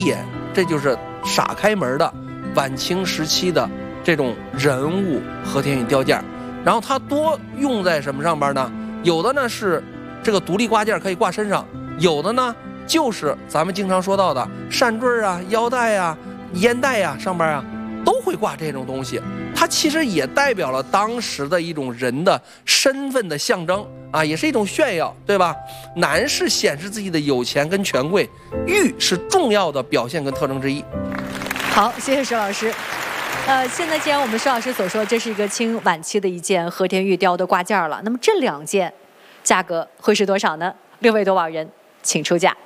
眼，这就是傻开门的晚清时期的这种人物和田玉雕件。然后它多用在什么上边呢？有的呢是这个独立挂件可以挂身上，有的呢就是咱们经常说到的扇坠啊、腰带啊、烟袋啊上边啊都会挂这种东西。它其实也代表了当时的一种人的身份的象征啊，也是一种炫耀，对吧？男是显示自己的有钱跟权贵，玉是重要的表现跟特征之一。 好，谢谢石老师。现在既然我们石老师所说这是一个清晚期的一件和田玉雕的挂件了，那么这2件价格会是多少呢？6位夺宝人请出价。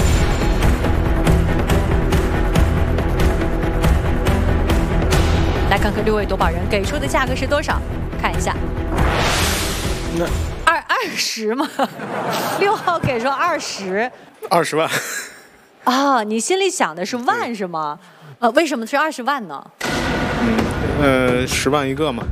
来看看6位夺宝人给出的价格是多少，看一下。 那 20吗？6号给出 20万。 啊，你心里想的是万是吗？为什么是20万呢 ？10万一个嘛。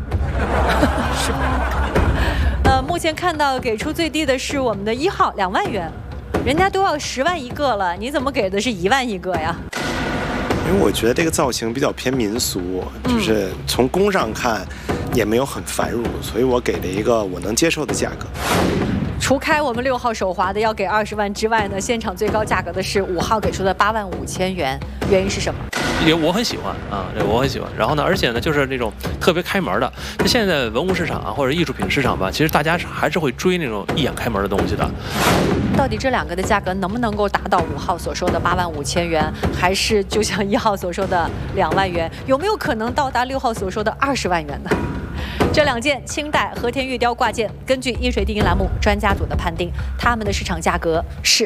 目前看到给出最低的是我们的1号2万元，人家都要10万一个了，你怎么给的是1万一个呀？ 因为我觉得这个造型比较偏民俗，就是从工上看也没有很繁缛，所以我给了一个我能接受的价格。 除开我们6号手滑的要给20万之外呢，现场最高价格的是5号给出的8万5千元，原因是什么？ 因为我很喜欢啊，我很喜欢。然后呢，而且呢，就是那种特别开门的。那现在文物市场啊，或者艺术品市场吧，其实大家还是会追那种一眼开门的东西的。 到底这2个的价格能不能够达到5号所说的8万5千元，还是就像1号所说的2万元？有没有可能到达6号所说的20万元呢？这2件清代和田玉雕挂件，根据音水定音栏目专家组的判定，他们的市场价格是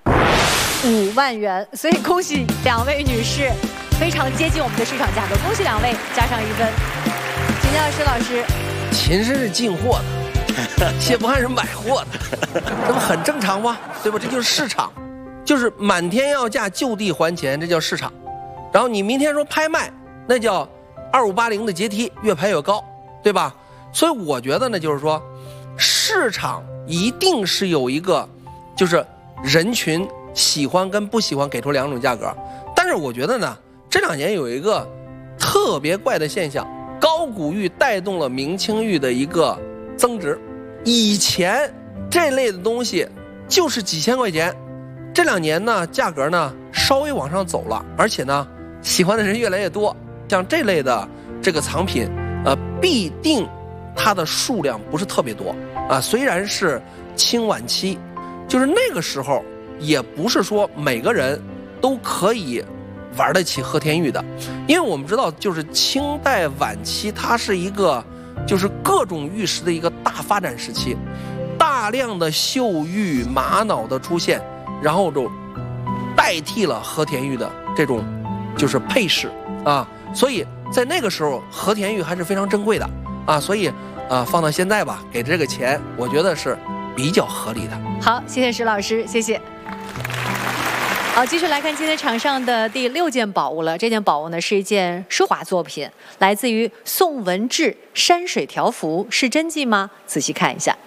5万元。所以恭喜2位女士，非常接近我们的市场价格，恭喜2位加上1分。请教石老师， 秦深是进货的，谢伯翰是买货的，这不很正常吗？对吧？这就是市场，就是满天要价就地还钱，这叫市场。然后你明天说拍卖，那叫2580的阶梯，越拍越高，对吧？所以我觉得呢，就是说市场一定是有一个，就是人群喜欢跟不喜欢给出2种价格。但是我觉得呢，这2年有一个特别怪的现象，高古玉带动了明清玉的一个增值。以前这类的东西就是几千块钱，这2年呢价格呢稍微往上走了，而且呢喜欢的人越来越多。像这类的这个藏品，必定它的数量不是特别多啊。虽然是清晚期，就是那个时候也不是说每个人都可以玩得起和田玉的，因为我们知道，就是清代晚期，它是一个就是各种玉石的一个大发展时期，大量的绣玉、玛瑙的出现，然后就代替了和田玉的这种就是配饰啊，所以在那个时候和田玉还是非常珍贵的啊，所以放到现在吧，给这个钱，我觉得是比较合理的。 好，谢谢石老师，谢谢。好，继续来看今天场上的第6件宝物了。这件宝物呢是一件书画作品，来自于宋文治山水条幅，是真迹吗？仔细看一下。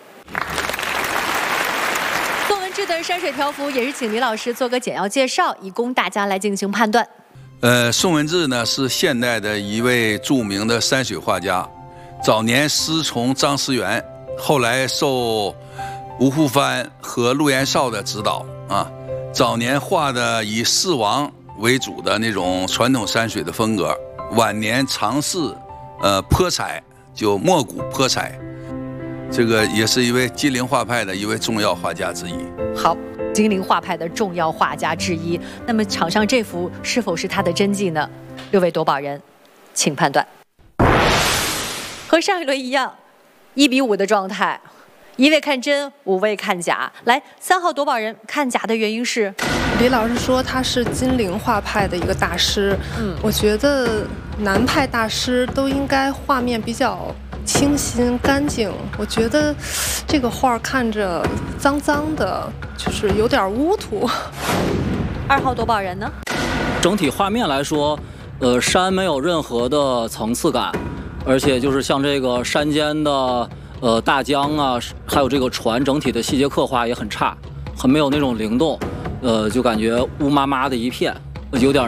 宋文治的山水条幅也是请李老师做个简要介绍，以供大家来进行判断。 宋文治呢是现代的一位著名的山水画家，早年师从张思源，后来受吴湖帆和陆延绍的指导啊。早年画的以四王为主的那种传统山水的风格，晚年尝试泼彩，就墨骨泼彩，这个也是一位金陵画派的一位重要画家之一。 好，金陵画派的重要画家之一，那么场上这幅是否是他的真迹呢？6位夺宝人请判断。和上一轮一样，1比5的状态，1位看真，5位看假。来，3号夺宝人看假的原因是， 李老师说他是金陵画派的一个大师。我觉得南派大师都应该画面比较清新干净。我觉得这个画看着脏脏的，就是有点污土。 2号夺宝人呢？ 整体画面来说，山没有任何的层次感，而且就是像这个山间的。大江啊，还有这个船，整体的细节刻画也很差，很没有那种灵动，就感觉乌麻麻的一片。 有点